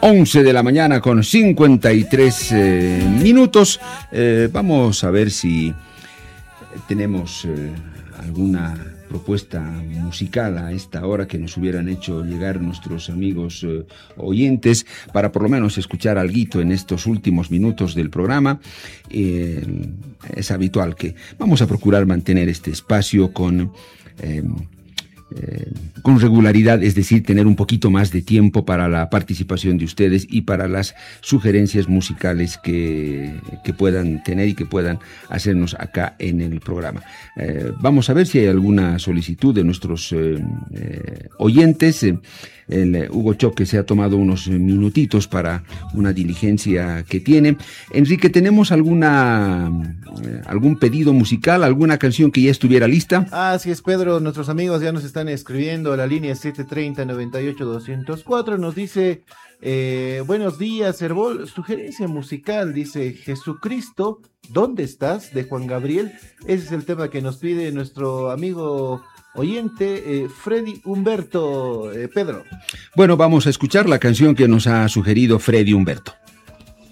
11 de la mañana con 53 minutos. Vamos a ver si tenemos alguna propuesta musical a esta hora que nos hubieran hecho llegar nuestros amigos oyentes para por lo menos escuchar alguito en estos últimos minutos del programa. Es habitual que vamos a procurar mantener este espacio con regularidad, es decir, tener un poquito más de tiempo para la participación de ustedes y para las sugerencias musicales que puedan tener y que puedan hacernos acá en el programa. Vamos a ver si hay alguna solicitud de nuestros oyentes. El Hugo Choque se ha tomado unos minutitos para una diligencia que tiene. Enrique, ¿tenemos algún pedido musical, alguna canción que ya estuviera lista? Así es, Pedro, nuestros amigos ya nos están escribiendo a la línea 730-98-204, nos dice, buenos días, Herbol, sugerencia musical, dice, Jesucristo, ¿dónde estás?, de Juan Gabriel. Ese es el tema que nos pide nuestro amigo oyente Freddy Humberto. Pedro. Bueno, vamos a escuchar la canción que nos ha sugerido Freddy Humberto.